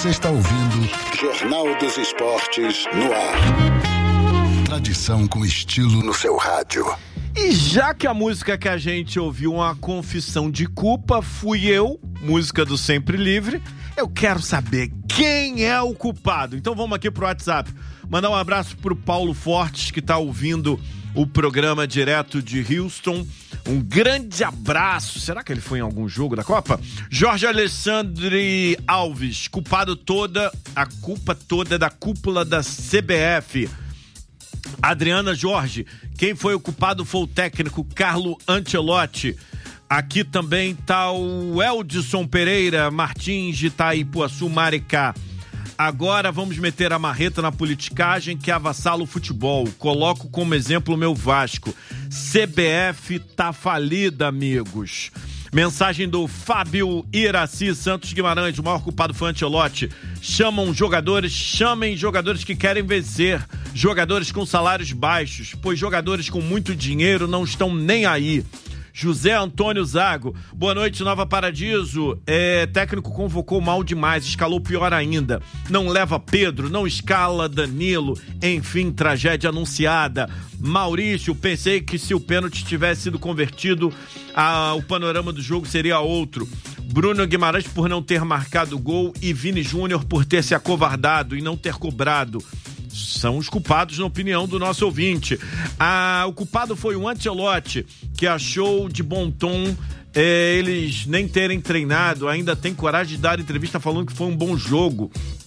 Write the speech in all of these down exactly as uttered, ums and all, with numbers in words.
Você está ouvindo Jornal dos Esportes no ar. Tradição com estilo no seu rádio. E já que a música que a gente ouviu, uma confissão de culpa, fui eu, música do Sempre Livre, eu quero saber quem é o culpado. Então vamos aqui pro WhatsApp. Mandar um abraço pro Paulo Fortes, que tá ouvindo o programa direto de Houston. Um grande abraço. Será que ele foi em algum jogo da Copa? Jorge Alexandre Alves, culpado toda, a culpa toda é da cúpula da C B F. Adriana Jorge, quem foi o culpado foi o técnico Carlo Ancelotti. Aqui também tá o Eldson Pereira Martins de Itaipuaçu, Maricá. Agora vamos meter a marreta na politicagem que avassala o futebol. Coloco como exemplo o meu Vasco. C B F tá falida, amigos. Mensagem do Fábio Iraci Santos Guimarães, o maior culpado foi Ancelotti. Chamam jogadores, chamem jogadores que querem vencer. Jogadores com salários baixos, pois jogadores com muito dinheiro não estão nem aí. José Antônio Zago, boa noite, Nova Paradiso. É, técnico convocou mal demais, escalou pior ainda. Não leva Pedro, não escala Danilo. Enfim, tragédia anunciada. Maurício, pensei que se o pênalti tivesse sido convertido, a, o panorama do jogo seria outro. Bruno Guimarães por não ter marcado o gol e Vini Júnior por ter se acovardado e não ter cobrado. São os culpados, na opinião do nosso ouvinte. Ah, o culpado foi o Ancelotti, que achou de bom tom é, eles nem terem treinado, ainda tem coragem de dar entrevista falando que foi um bom jogo.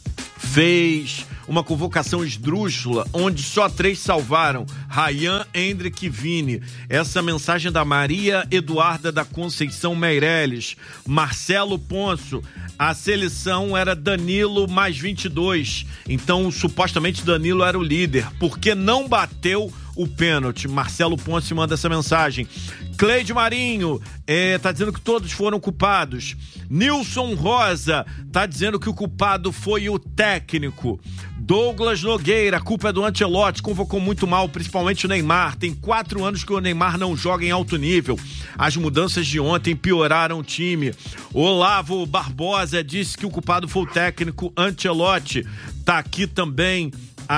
Fez uma convocação esdrúxula, onde só três salvaram, Ryan, Hendrick e Vini. Essa mensagem da Maria Eduarda da Conceição Meirelles. Marcelo Ponço, a seleção era Danilo mais vinte e dois, então supostamente Danilo era o líder, porque não bateu o pênalti. Marcelo Ponce manda essa mensagem. Cleide Marinho é, tá dizendo que todos foram culpados. Nilson Rosa tá dizendo que o culpado foi o técnico. Douglas Nogueira, a culpa é do Ancelotti, convocou muito mal, principalmente o Neymar. Tem quatro anos que o Neymar não joga em alto nível. As mudanças de ontem pioraram o time. Olavo Barbosa disse que o culpado foi o técnico Ancelotti. Tá aqui também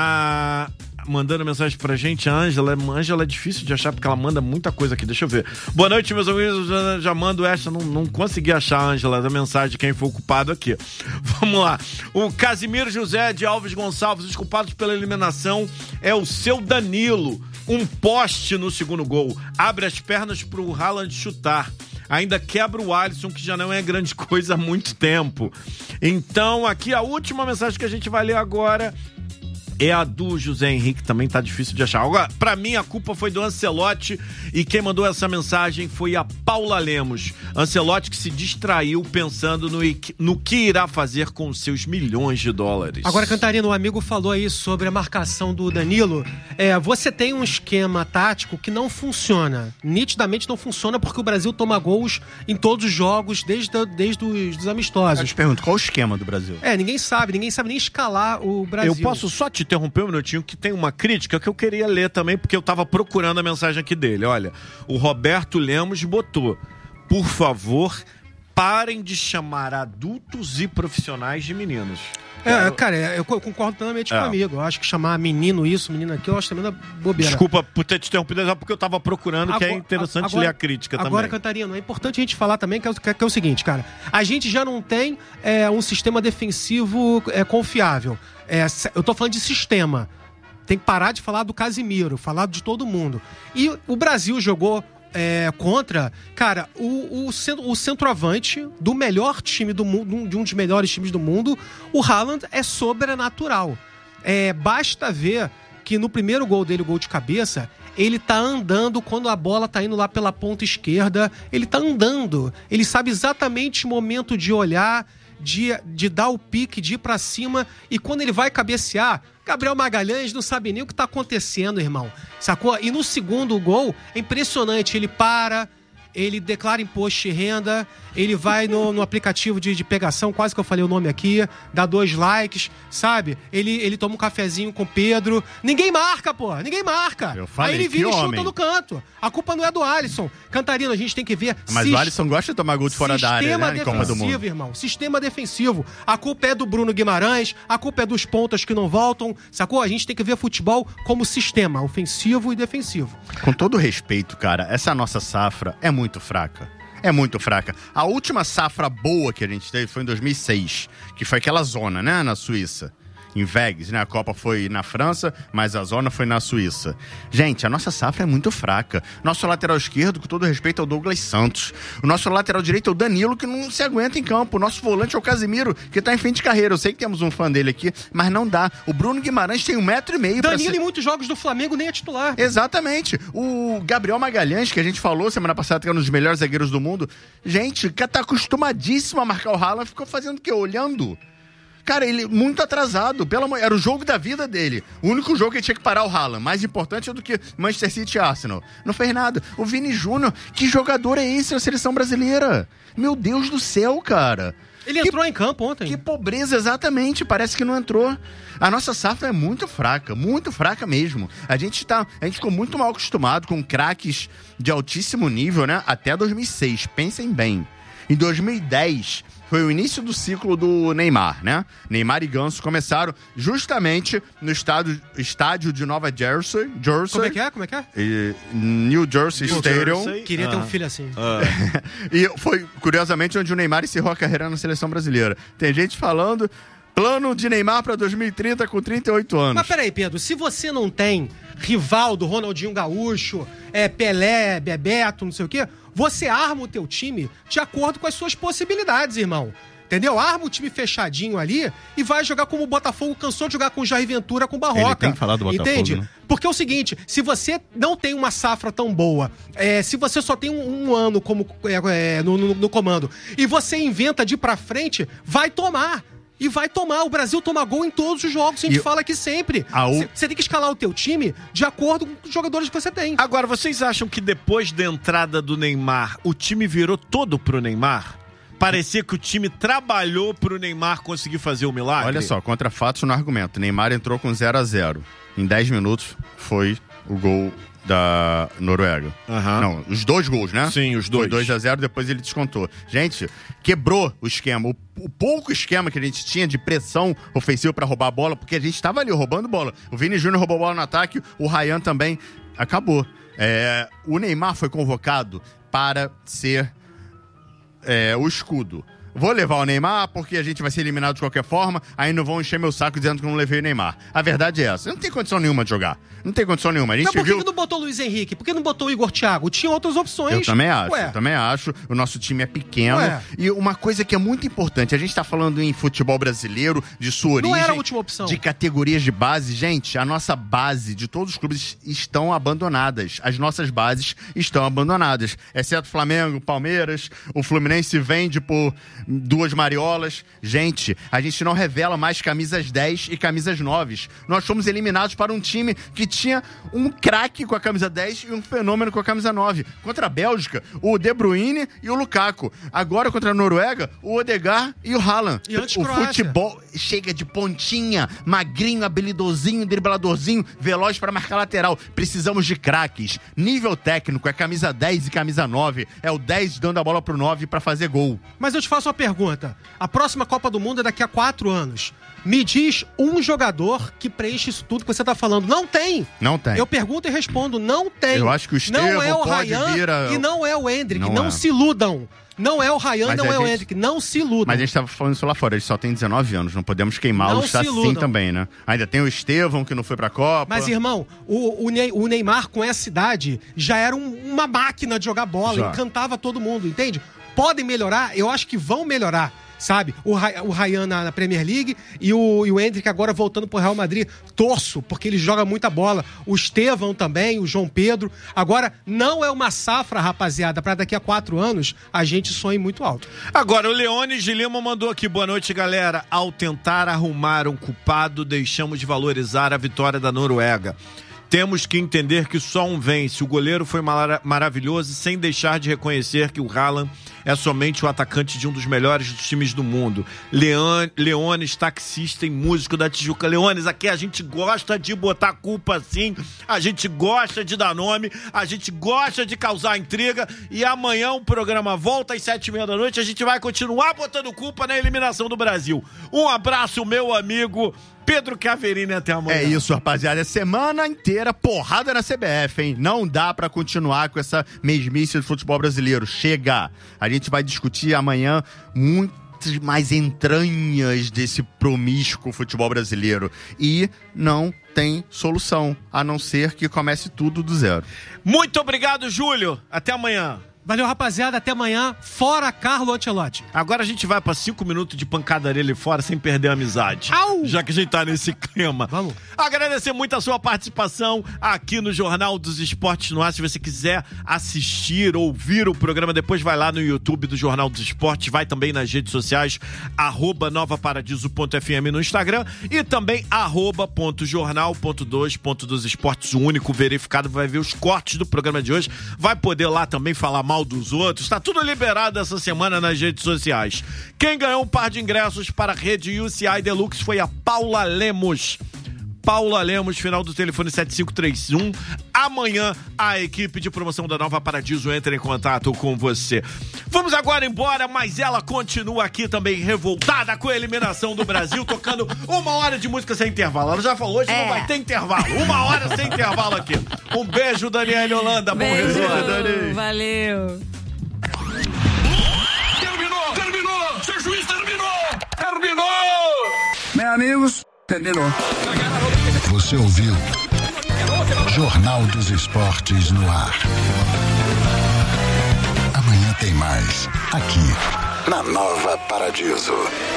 a... mandando mensagem pra gente, a Ângela. A Ângela é difícil de achar porque ela manda muita coisa aqui, deixa eu ver. Boa noite, meus amigos, já, já mando essa, não, não consegui achar, a Ângela, da mensagem de quem foi o culpado aqui. Vamos lá. O Casimiro José de Alves Gonçalves, os culpados pela eliminação é o seu Danilo, um poste no segundo gol, abre as pernas pro Haaland chutar. Ainda quebra o Alisson, que já não é grande coisa há muito tempo. Então, aqui a última mensagem que a gente vai ler agora é a do José Henrique, também tá difícil de achar. Agora, pra mim, a culpa foi do Ancelotti e quem mandou essa mensagem foi a Paula Lemos. Ancelotti que se distraiu pensando no, no que irá fazer com seus milhões de dólares. Agora, Cantarino, um amigo falou aí sobre a marcação do Danilo. É, você tem um esquema tático que não funciona. Nitidamente não funciona porque o Brasil toma gols em todos os jogos, desde, desde os dos amistosos. Eu te pergunto, qual o esquema do Brasil? É, ninguém sabe, ninguém sabe nem escalar o Brasil. Eu posso só te interromper um minutinho, que tem uma crítica que eu queria ler também, porque eu tava procurando a mensagem aqui dele. Olha, o Roberto Lemos botou: por favor, parem de chamar adultos e profissionais de meninos. É, cara, eu concordo plenamente é. com o amigo. Eu acho que chamar menino isso, menino aquilo, eu acho também bobeira. Desculpa por ter te interrompido, só porque eu tava procurando, agora, que é interessante agora, ler a crítica agora, também. Agora, Cantarino, é importante a gente falar também que é, que é o seguinte, cara. A gente já não tem é, um sistema defensivo é, confiável. É, eu tô falando de sistema. Tem que parar de falar do Casimiro, falar de todo mundo. E o Brasil jogou é, contra, cara, o, o, o centroavante do melhor time do mundo, de um dos melhores times do mundo, o Haaland, é sobrenatural. É, basta ver que no primeiro gol dele, o gol de cabeça, ele tá andando quando a bola tá indo lá pela ponta esquerda, ele tá andando. Ele sabe exatamente o momento de olhar, de, de dar o pique, de ir pra cima, e quando ele vai cabecear, Gabriel Magalhães não sabe nem o que tá acontecendo, irmão, sacou? E no segundo gol, é impressionante, ele para, ele declara imposto de renda, ele vai no, no aplicativo de, de pegação, quase que eu falei o nome aqui, dá dois likes, sabe? Ele, ele toma um cafezinho com o Pedro. Ninguém marca, pô, ninguém marca. Eu falei, aí ele vira e que chuta homem. no canto. A culpa não é do Alisson. Cantarino, a gente tem que ver... Mas sis- o Alisson gosta de tomar gol de fora da área, Sistema né? Em Copa do Mundo. defensivo, irmão. Sistema defensivo. A culpa é do Bruno Guimarães, a culpa é dos pontas que não voltam, sacou? A gente tem que ver futebol como sistema, ofensivo e defensivo. Com todo respeito, cara, essa nossa safra é muito fraca. É muito fraca. A última safra boa que a gente teve foi em dois mil e seis, que foi aquela zona, né, na Suíça. Em Vegas, né? A Copa foi na França, mas a zona foi na Suíça. Gente, a nossa safra é muito fraca. Nosso lateral esquerdo, com todo respeito, é o Douglas Santos. O nosso lateral direito é o Danilo, que não se aguenta em campo. O nosso volante é o Casimiro, que tá em fim de carreira. Eu sei que temos um fã dele aqui, mas não dá. O Bruno Guimarães tem um metro e meio pra Danilo, ser... em muitos jogos do Flamengo, nem é titular. Exatamente. O Gabriel Magalhães, que a gente falou semana passada, que é um dos melhores zagueiros do mundo. Gente, que tá acostumadíssimo a marcar o Haaland, ficou fazendo o quê? Olhando. Cara, ele muito atrasado. Pela... Era o jogo da vida dele. O único jogo que ele tinha que parar o Haaland. Mais importante do que Manchester City e Arsenal. Não fez nada. O Vini Júnior, que jogador é esse na seleção brasileira? Meu Deus do céu, cara. Ele que... entrou em campo ontem. Que pobreza, exatamente. Parece que não entrou. A nossa safra é muito fraca. Muito fraca mesmo. A gente, tá... a gente ficou muito mal acostumado com craques de altíssimo nível, né? Até dois mil e seis. Pensem bem. Em dois mil e dez... foi o início do ciclo do Neymar, né? Neymar e Ganso começaram justamente no estádio, estádio de Nova Jersey. Jersey Como é que é? Como é que é? e New Jersey New Stadium. Jersey. Queria Ah. ter um filho assim. Ah. E foi, curiosamente, onde o Neymar encerrou a carreira na seleção brasileira. Tem gente falando... Plano de Neymar para dois mil e trinta com trinta e oito anos. Mas peraí, Pedro, se você não tem Rivaldo, Ronaldinho Gaúcho, é, Pelé, Bebeto, não sei o quê, você arma o teu time de acordo com as suas possibilidades, irmão. Entendeu? Arma o time fechadinho ali e vai jogar como o Botafogo cansou de jogar com o Jair Ventura, com o Barroca. Ele tem que falar do Botafogo, entende? né? Porque é o seguinte, se você não tem uma safra tão boa, é, se você só tem um, um ano como, é, é, no, no, no comando, e você inventa de ir pra frente, vai tomar. E vai tomar. O Brasil toma gol em todos os jogos. A gente E fala aqui sempre. a u- Você tem que escalar o teu time de acordo com os jogadores que você tem. Agora, vocês acham que depois da entrada do Neymar, o time virou todo pro Neymar? Parecia que o time trabalhou pro Neymar conseguir fazer o milagre? Olha só, contra fatos no argumento. Neymar entrou com zero a zero. Em dez minutos foi o gol da Noruega. Aham. Não, os dois gols, né? Sim, os dois. Foi dois a zero, depois ele descontou. Gente, quebrou o esquema. O, o pouco esquema que a gente tinha de pressão ofensiva pra roubar a bola, porque a gente tava ali roubando bola. O Vini Júnior roubou bola no ataque, o Ryan também. Acabou. É, o Neymar foi convocado para ser é, o escudo. Vou levar o Neymar porque a gente vai ser eliminado de qualquer forma, aí não vão encher meu saco dizendo que eu não levei o Neymar. A verdade é essa. Não tem condição nenhuma de jogar. Não tem condição nenhuma. A gente Mas por que, viu... que não botou o Luiz Henrique? Por que não botou o Igor Thiago? Tinha outras opções. Eu também acho, Ué. eu também acho. O nosso time é pequeno. Ué. E uma coisa que é muito importante, a gente tá falando em futebol brasileiro, de sua origem. Não era a última opção. De categorias de base. Gente, a nossa base de todos os clubes estão abandonadas. As nossas bases estão abandonadas. Exceto o Flamengo, Palmeiras, o Fluminense vende por duas mariolas. Gente, a gente não revela mais camisas dez e camisas nove. Nós fomos eliminados para um time que tinha um craque com a camisa dez e um fenômeno com a camisa nove. Contra a Bélgica, o De Bruyne e o Lukaku. Agora contra a Noruega, o Odegaard e o Haaland. E antes o Croácia. futebol chega de pontinha, magrinho, habilidosinho, dribladorzinho, veloz para marcar lateral. Precisamos de craques. Nível técnico é camisa dez e camisa nove. É o dez dando a bola pro nove para fazer gol. Mas eu te faço uma pergunta. A próxima Copa do Mundo é daqui a quatro anos. Me diz um jogador que preenche isso tudo que você tá falando. Não tem. Não tem. Eu pergunto e respondo. Não tem. Eu acho que o Estevão não é o pode Ryan vir a- e não é o Hendrick. Não Não, é. se iludam. Não é o Ryan, Mas não a é o gente- Hendrick. Não se iludam. Mas a gente tava falando isso lá fora, ele só tem dezenove anos, não podemos queimá-los Não se assim iludam. também, né? Ainda tem o Estevão, que não foi pra Copa. Mas, irmão, o, o, Ney- o Neymar com essa idade já era um- uma máquina de jogar bola, Já. encantava todo mundo, entende? Podem melhorar? Eu acho que vão melhorar. Sabe? O, Ra- o Ryan na, na Premier League e o, e o Hendrick agora voltando pro Real Madrid. Torço, porque ele joga muita bola. O Estevão também, o João Pedro. Agora, não é uma safra, rapaziada, pra daqui a quatro anos a gente sonhe muito alto. Agora, o Leone de Lima mandou aqui, boa noite, galera. Ao tentar arrumar um culpado, deixamos de valorizar a vitória da Noruega. Temos que entender que só um vence. O goleiro foi mara- maravilhoso, sem deixar de reconhecer que o Haaland é somente o atacante de um dos melhores dos times do mundo. Leon, Leones, taxista e músico da Tijuca. Leones, aqui a gente gosta de botar culpa assim, a gente gosta de dar nome, a gente gosta de causar intriga, e amanhã o programa volta às sete e meia da noite, a gente vai continuar botando culpa na eliminação do Brasil. Um abraço, meu amigo Pedro Caverini, até amanhã. É isso, rapaziada. Semana inteira porrada na C B F, hein? Não dá pra continuar com essa mesmice do futebol brasileiro. Chega! A gente vai discutir amanhã muitas mais entranhas desse promíscuo futebol brasileiro. E não tem solução, a não ser que comece tudo do zero. Muito obrigado, Júlio. Até amanhã. Valeu, rapaziada. Até amanhã. Fora Carlo Ancelotti. Agora a gente vai pra cinco minutos de pancadaria ali fora sem perder a amizade. Au! Já que a gente tá nesse clima. Vamos. Agradecer muito a sua participação aqui no Jornal dos Esportes no Ar. Se você quiser assistir, ouvir o programa, depois vai lá no YouTube do Jornal dos Esportes. Vai também nas redes sociais, arroba novaparadiso.fm no Instagram e também arroba ponto jornal ponto dois ponto dos esportes, o único verificado. Vai ver os cortes do programa de hoje. Vai poder lá também falar mal dos outros, tá tudo liberado essa semana nas redes sociais. Quem ganhou um par de ingressos para a rede U C I Deluxe foi a Paula Lemos. Paula Lemos, final do telefone sete cinco três um. Amanhã a equipe de promoção da Nova Paradiso entra em contato com você. Vamos agora embora, mas ela continua aqui também revoltada com a eliminação do Brasil, tocando uma hora de música sem intervalo. Ela já falou, hoje é. não vai ter intervalo. Uma hora sem intervalo aqui. Um beijo, Daniela Holanda. Bom resenha, Dani. Valeu. Terminou, terminou. Seu juiz terminou. Terminou. Meus amigos, terminou. Você ouviu Jornal dos Esportes no ar. Amanhã tem mais, aqui na Nova Paradiso.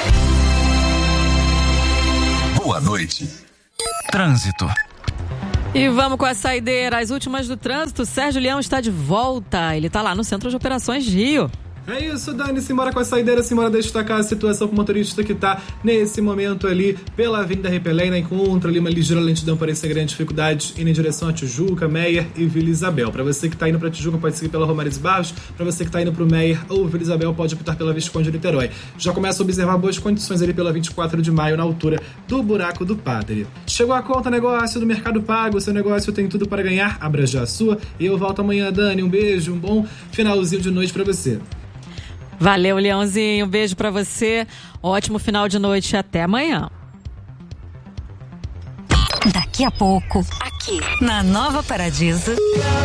Boa noite. Trânsito. E vamos com a saideira, as últimas do trânsito. Sérgio Leão está de volta. Ele está lá no Centro de Operações Rio. É isso, Dani, simbora com a saideira, simbora destacar a situação com o motorista que tá nesse momento ali pela Avenida Repelém, encontra ali uma ligeira lentidão para essa grande dificuldade indo em direção a Tijuca, Meier e Vila Isabel. Para você que tá indo para Tijuca, pode seguir pela Romariz Barros. Para você que tá indo pro Meier ou Vila Isabel, pode optar pela Visconde de Niterói. Já começa a observar boas condições ali pela vinte e quatro de maio, na altura do Buraco do Padre. Chegou a conta negócio do Mercado Pago, seu negócio tem tudo para ganhar, abra já a sua. E eu volto amanhã, Dani, um beijo, um bom finalzinho de noite para você. Valeu, Leãozinho. Um beijo pra você. Ótimo final de noite. Até amanhã. Daqui a pouco, aqui na Nova Paradiso.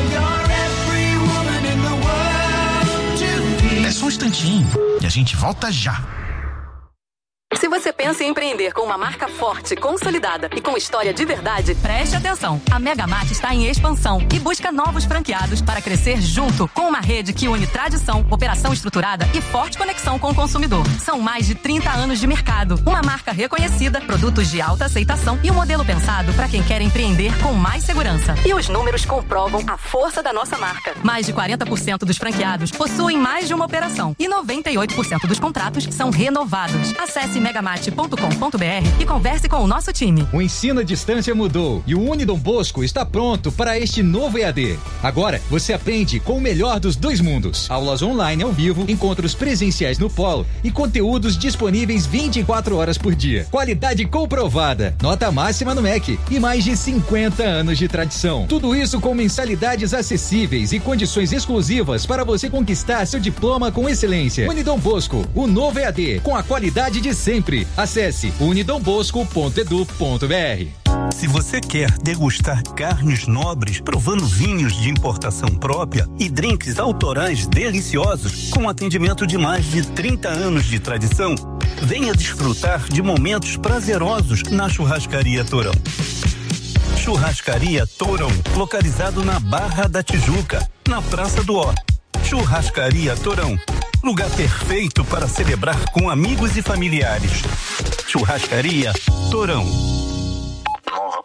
É só um instantinho e a gente volta já. Se você pensa em empreender com uma marca forte, consolidada e com história de verdade, preste atenção. A Megamart está em expansão e busca novos franqueados para crescer junto com uma rede que une tradição, operação estruturada e forte conexão com o consumidor. São mais de trinta anos de mercado, uma marca reconhecida, produtos de alta aceitação e um modelo pensado para quem quer empreender com mais segurança. E os números comprovam a força da nossa marca. Mais de quarenta por cento dos franqueados possuem mais de uma operação e noventa e oito por cento dos contratos são renovados. Acesse megamart ponto com ponto b r e converse com o nosso time. O ensino à distância mudou e o Unidom Bosco está pronto para este novo E A D. Agora você aprende com o melhor dos dois mundos. Aulas online ao vivo, encontros presenciais no polo e conteúdos disponíveis vinte e quatro horas por dia. Qualidade comprovada, nota máxima no M E C e mais de cinquenta anos de tradição. Tudo isso com mensalidades acessíveis e condições exclusivas para você conquistar seu diploma com excelência. Unidom Bosco, o novo E A D, com a qualidade de sempre. Acesse unidom bosco ponto edu ponto b r. Se você quer degustar carnes nobres, provando vinhos de importação própria e drinks autorais deliciosos, com atendimento de mais de trinta anos de tradição, venha desfrutar de momentos prazerosos na Churrascaria Torão. Churrascaria Torão, localizado na Barra da Tijuca, na Praça do Ó. Churrascaria Torão, lugar perfeito para celebrar com amigos e familiares. Churrascaria Torão. Nova Paradiso.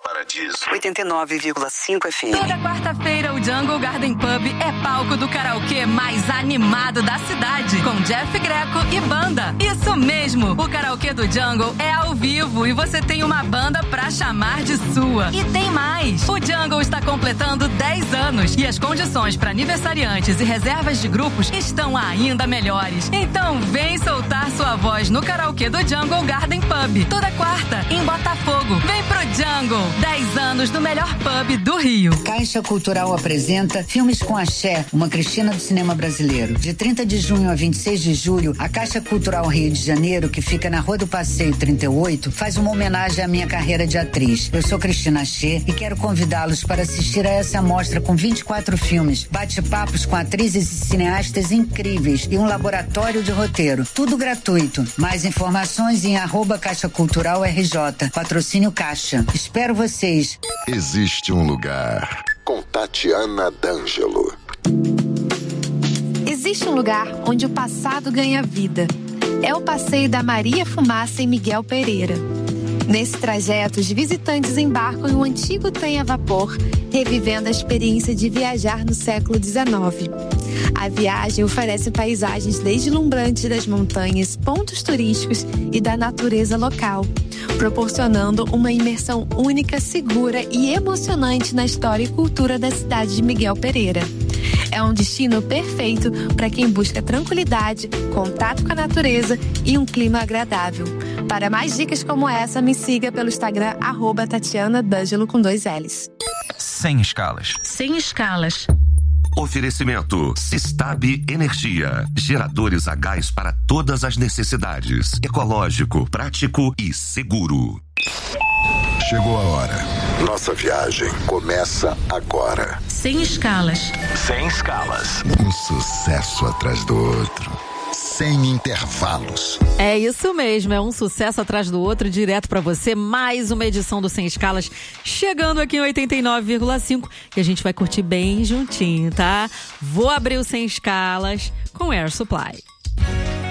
oitenta e nove vírgula cinco F M. Toda quarta-feira, o Jungle Garden Pub é palco do karaokê mais animado da cidade, com Jeff Greco e banda. Isso mesmo, o karaokê do Jungle é ao vivo e você tem uma banda pra chamar de sua. E tem mais, o Jungle está completando dez anos e as condições para aniversariantes e reservas de grupos estão ainda melhores. Então vem soltar sua voz no karaokê do Jungle Garden Pub, toda quarta, em Botafogo. Vem pro Jungle, dez anos do melhor pub do Rio. Caixa Cultural apresenta Filmes com Axé, uma Cristina do cinema brasileiro. De trinta de junho a vinte e seis de julho, a Caixa Cultural Rio de Janeiro, que fica na Rua do Passeio trinta e oito, faz uma homenagem à minha carreira de atriz. Eu sou Cristina Axé e quero convidá-los para assistir a essa amostra com vinte e quatro filmes, bate-papos com atrizes e cineastas incríveis e um laboratório de roteiro. Tudo gratuito. Mais informações em arroba Caixa Cultural R J. Patrocínio Caixa. Espero vocês. Existe um lugar com Tatiana D'Angelo. Existe um lugar onde o passado ganha vida. É o passeio da Maria Fumaça em Miguel Pereira. Nesse trajeto, os visitantes embarcam em um antigo trem a vapor, revivendo a experiência de viajar no século dezenove. A viagem oferece paisagens deslumbrantes das montanhas, pontos turísticos e da natureza local, proporcionando uma imersão única, segura e emocionante na história e cultura da cidade de Miguel Pereira. É um destino perfeito para quem busca tranquilidade, contato com a natureza e um clima agradável. Para mais dicas como essa, me siga pelo Instagram, arroba Tatiana D'Angelo com dois L's. Sem escalas. Sem escalas. Oferecimento Sistab Energia. Geradores a gás para todas as necessidades. Ecológico, prático e seguro. Chegou a hora. Nossa viagem começa agora. Sem escalas. Sem escalas. Um sucesso atrás do outro. Sem intervalos. É isso mesmo, é um sucesso atrás do outro, direto pra você. Mais uma edição do Sem Escalas, chegando aqui em oitenta e nove vírgula cinco, que a gente vai curtir bem juntinho, tá? Vou abrir o Sem Escalas com Air Supply.